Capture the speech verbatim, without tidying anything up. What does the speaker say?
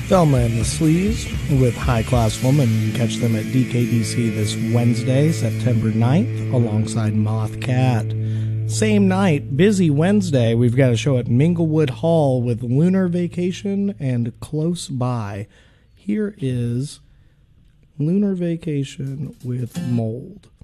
Thelma and the Sleaze with High Class Woman. You can catch them at D K D C this Wednesday, September ninth, alongside Moth Cat. Same night, busy Wednesday, we've got a show at Minglewood Hall with Lunar Vacation and Close By. Here is Lunar Vacation with Mold.